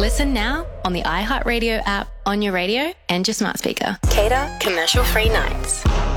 Listen now on the iHeartRadio app, on your radio and your smart speaker. Cater commercial-free nights.